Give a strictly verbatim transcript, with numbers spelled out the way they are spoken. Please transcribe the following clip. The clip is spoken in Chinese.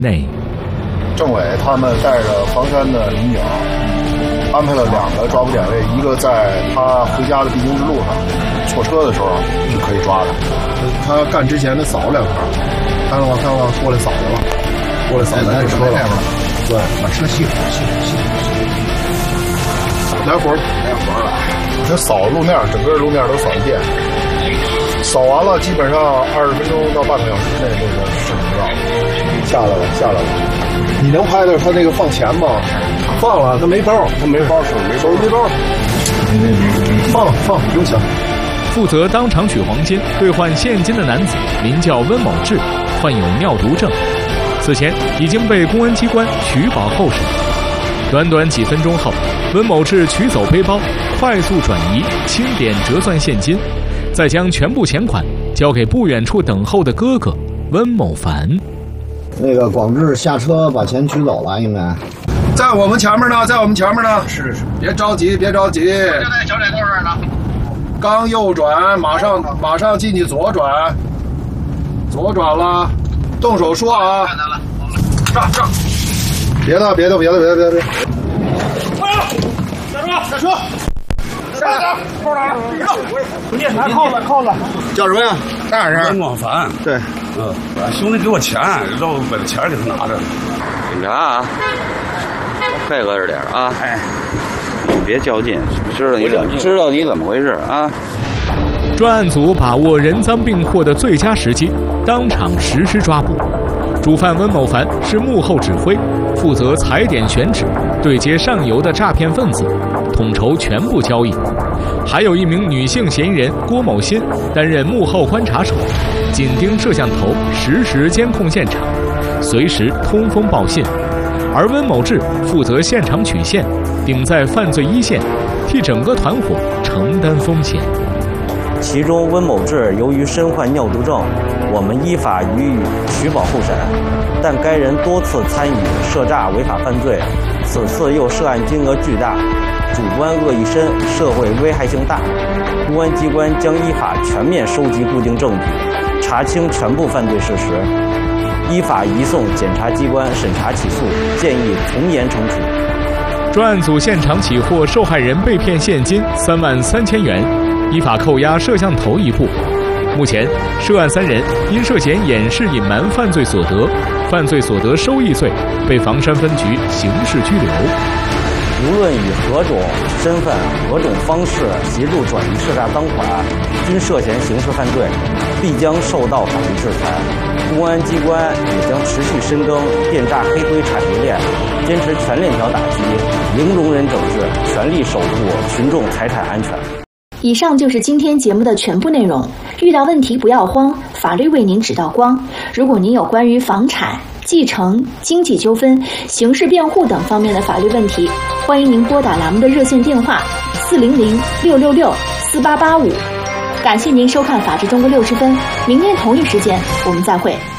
内。 政委他们带着房山的民警，安排了两个抓捕点位，一个在他回家的必经之路上，错车的时候是可以抓的。他干之前他扫了两下，看了吗？看了吗？过来扫去了，过来扫咱这车了。对，把车熄火，熄火，熄火，来活儿，来活儿了。他扫路面，整个路面都扫一遍。扫完了，基本上二十分钟到半个小时内，那个视频到下来了，下来了。你能拍到他那个放钱吗？放了，他没包，他没包，手没手没包。放放不行。 负责当场取黄金、兑换现金的男子名叫温某志，患有尿毒症，此前已经被公安机关取保候审。短短几分钟后，温某志取走背包，快速转移，清点折算现金，再将全部钱款交给不远处等候的哥哥温某凡。 那个广志下车把钱取走了，应该在我们前面呢，在我们前面呢。是是，别着急，别着急。就在小窄道这儿呢。刚右转，马上马上进去左转，左转了，动手说啊。看他了，上上。别的别的别的别的别的。下车下车。下车，扣哪儿？兄弟，拿扣子扣子。叫什么呀？大点声。 温广凡。 对。 嗯，兄弟给我钱，让我把钱给他拿着。 警察啊，配合着点啊！哎，你别较劲，知道你怎么知道你怎么回事啊？ 专案组把握人赃并获的最佳时机，当场实施抓捕。主犯温某凡是幕后指挥，负责踩点选址，对接上游的诈骗分子，统筹全部交易。还有一名女性嫌疑人郭某欣担任幕后观察手，紧盯摄像头，实时监控现场，随时通风报信。而温某志负责现场取线，顶在犯罪一线，替整个团伙承担风险。 其中温某志由于身患尿毒症，我们依法予以取保候审，但该人多次参与涉诈违法犯罪，此次又涉案金额巨大，主观恶意深，社会危害性大。公安机关将依法全面收集固定证据，查清全部犯罪事实，依法移送检察机关审查起诉，建议从严惩处。 专案组现场起获受害人被骗现金三万三千元，依法扣押摄像头一部。目前，涉案三人因涉嫌掩饰隐瞒犯罪所得、犯罪所得收益罪，被房山分局刑事拘留。 无论以何种身份、何种方式协助转移涉诈赃款，均涉嫌刑事犯罪，必将受到法律制裁。公安机关也将持续深耕电诈黑灰产业链，坚持全链条打击，零容忍整治，全力守护群众财产安全。 以上就是今天节目的全部内容。遇到问题不要慌，法律为您指道光。如果您有关于房产、继承、经济纠纷、刑事辩护等方面的法律问题，欢迎您拨打栏目的热线电话四零零六六六四八八五。感谢您收看《法治中国六十分》，明天同一时间我们再会。